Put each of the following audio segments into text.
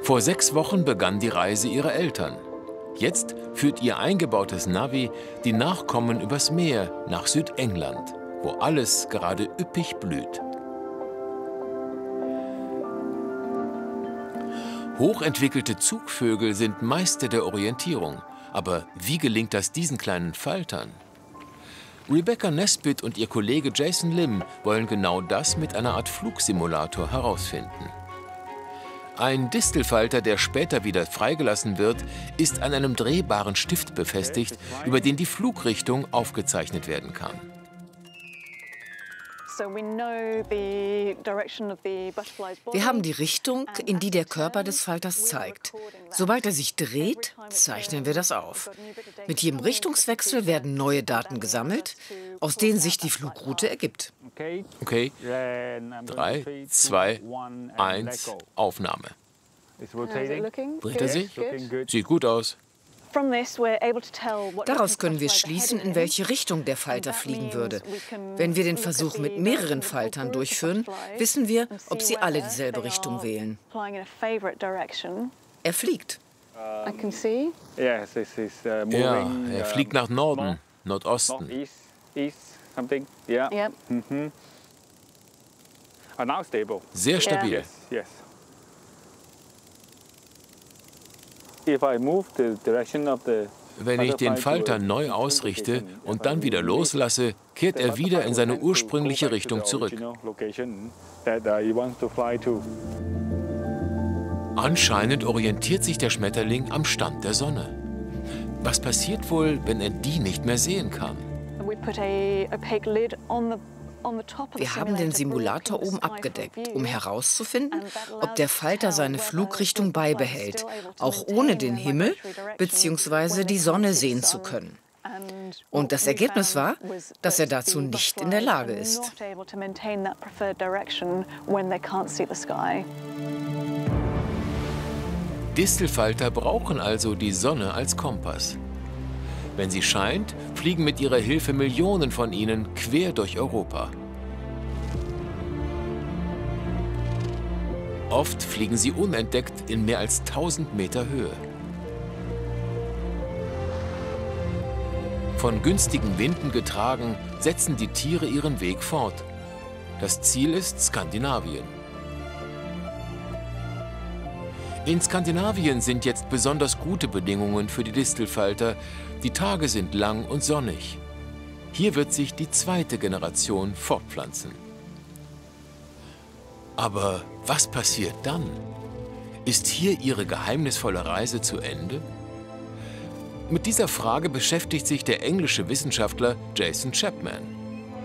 Vor 6 Wochen begann die Reise ihrer Eltern. Jetzt führt ihr eingebautes Navi die Nachkommen übers Meer nach Südengland, wo alles gerade üppig blüht. Hochentwickelte Zugvögel sind Meister der Orientierung. Aber wie gelingt das diesen kleinen Faltern? Rebecca Nesbitt und ihr Kollege Jason Lim wollen genau das mit einer Art Flugsimulator herausfinden. Ein Distelfalter, der später wieder freigelassen wird, ist an einem drehbaren Stift befestigt, über den die Flugrichtung aufgezeichnet werden kann. Wir haben die Richtung, in die der Körper des Falters zeigt. Sobald er sich dreht, zeichnen wir das auf. Mit jedem Richtungswechsel werden neue Daten gesammelt, aus denen sich die Flugroute ergibt. Okay, 3, 2, 1, Aufnahme. Dreht er sich? Sieht gut aus. Daraus können wir schließen, in welche Richtung der Falter fliegen würde. Wenn wir den Versuch mit mehreren Faltern durchführen, wissen wir, ob sie alle dieselbe Richtung wählen. Er fliegt. Ja, er fliegt nach Norden, Nordosten. Sehr stabil. Wenn ich den Falter neu ausrichte und dann wieder loslasse, kehrt er wieder in seine ursprüngliche Richtung zurück. Anscheinend orientiert sich der Schmetterling am Stand der Sonne. Was passiert wohl, wenn er die nicht mehr sehen kann? Wir haben den Simulator oben abgedeckt, um herauszufinden, ob der Falter seine Flugrichtung beibehält, auch ohne den Himmel bzw. die Sonne sehen zu können. Und das Ergebnis war, dass er dazu nicht in der Lage ist. Distelfalter brauchen also die Sonne als Kompass. Wenn sie scheint, fliegen mit ihrer Hilfe Millionen von ihnen quer durch Europa. Oft fliegen sie unentdeckt in mehr als 1000 Meter Höhe. Von günstigen Winden getragen, setzen die Tiere ihren Weg fort. Das Ziel ist Skandinavien. In Skandinavien sind jetzt besonders gute Bedingungen für die Distelfalter. Die Tage sind lang und sonnig. Hier wird sich die zweite Generation fortpflanzen. Aber was passiert dann? Ist hier ihre geheimnisvolle Reise zu Ende? Mit dieser Frage beschäftigt sich der englische Wissenschaftler Jason Chapman.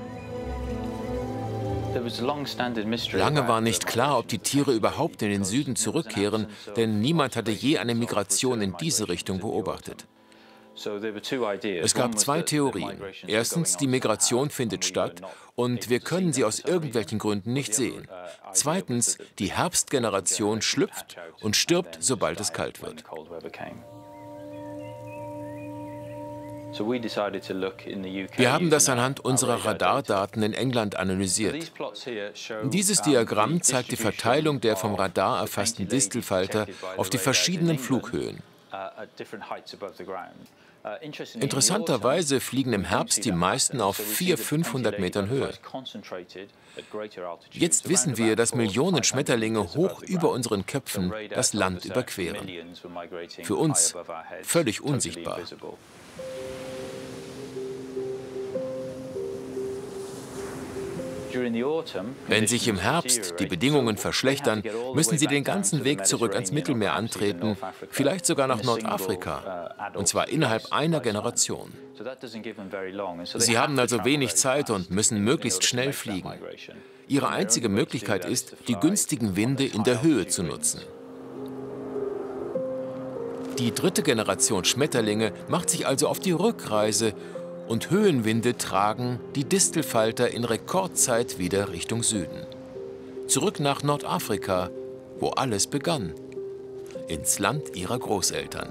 Lange war nicht klar, ob die Tiere überhaupt in den Süden zurückkehren, denn niemand hatte je eine Migration in diese Richtung beobachtet. Es gab 2 Theorien. Erstens, die Migration findet statt und wir können sie aus irgendwelchen Gründen nicht sehen. Zweitens, die Herbstgeneration schlüpft und stirbt, sobald es kalt wird. Wir haben das anhand unserer Radardaten in England analysiert. Dieses Diagramm zeigt die Verteilung der vom Radar erfassten Distelfalter auf die verschiedenen Flughöhen. Interessanterweise fliegen im Herbst die meisten auf 400–500 Metern Höhe. Jetzt wissen wir, dass Millionen Schmetterlinge hoch über unseren Köpfen das Land überqueren. Für uns völlig unsichtbar. Wenn sich im Herbst die Bedingungen verschlechtern, müssen sie den ganzen Weg zurück ans Mittelmeer antreten, vielleicht sogar nach Nordafrika, und zwar innerhalb einer Generation. Sie haben also wenig Zeit und müssen möglichst schnell fliegen. Ihre einzige Möglichkeit ist, die günstigen Winde in der Höhe zu nutzen. Die dritte Generation Schmetterlinge macht sich also auf die Rückreise, und Höhenwinde tragen die Distelfalter in Rekordzeit wieder Richtung Süden. Zurück nach Nordafrika, wo alles begann. Ins Land ihrer Großeltern.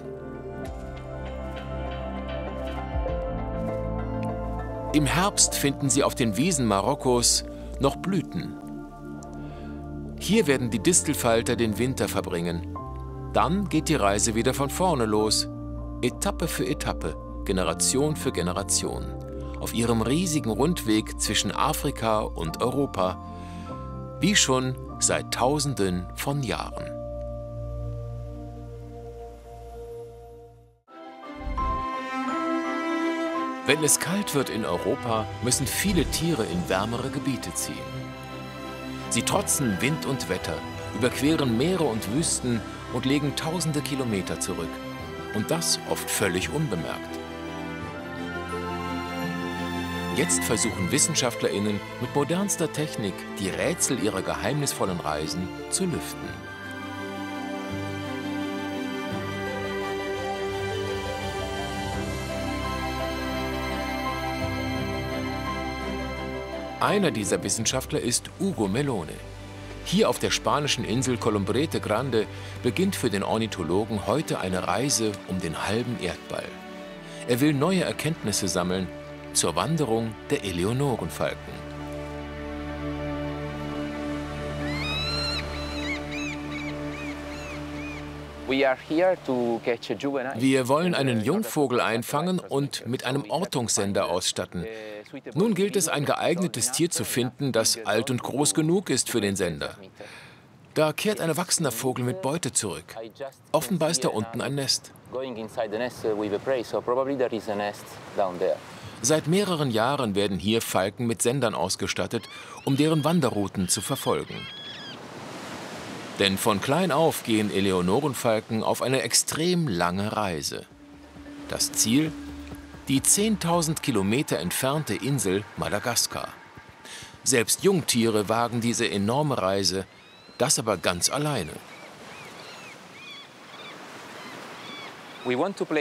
Im Herbst finden sie auf den Wiesen Marokkos noch Blüten. Hier werden die Distelfalter den Winter verbringen. Dann geht die Reise wieder von vorne los. Etappe für Etappe, Generation für Generation. Auf ihrem riesigen Rundweg zwischen Afrika und Europa. Wie schon seit Tausenden von Jahren. Wenn es kalt wird in Europa, müssen viele Tiere in wärmere Gebiete ziehen. Sie trotzen Wind und Wetter, überqueren Meere und Wüsten und legen tausende Kilometer zurück. Und das oft völlig unbemerkt. Jetzt versuchen WissenschaftlerInnen mit modernster Technik die Rätsel ihrer geheimnisvollen Reisen zu lüften. Einer dieser Wissenschaftler ist Ugo Mellone. Hier auf der spanischen Insel Colombrete Grande beginnt für den Ornithologen heute eine Reise um den halben Erdball. Er will neue Erkenntnisse sammeln zur Wanderung der Eleonorenfalken. Wir wollen einen Jungvogel einfangen und mit einem Ortungssender ausstatten. Nun gilt es, ein geeignetes Tier zu finden, das alt und groß genug ist für den Sender. Da kehrt ein erwachsener Vogel mit Beute zurück. Offenbar ist da unten ein Nest. Seit mehreren Jahren werden hier Falken mit Sendern ausgestattet, um deren Wanderrouten zu verfolgen. Denn von klein auf gehen Eleonorenfalken auf eine extrem lange Reise. Das Ziel? Die 10.000 Kilometer entfernte Insel Madagaskar. Selbst Jungtiere wagen diese enorme Reise, das aber ganz alleine. Wir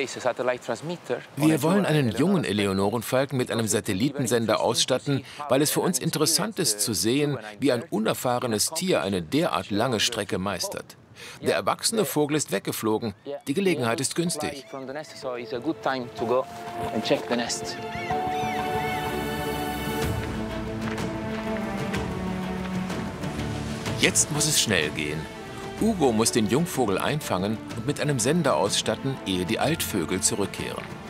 wollen einen jungen Eleonorenfalken mit einem Satellitensender ausstatten, weil es für uns interessant ist zu sehen, wie ein unerfahrenes Tier eine derart lange Strecke meistert. Der erwachsene Vogel ist weggeflogen. Die Gelegenheit ist günstig. Jetzt muss es schnell gehen. Ugo muss den Jungvogel einfangen und mit einem Sender ausstatten, ehe die Altvögel zurückkehren.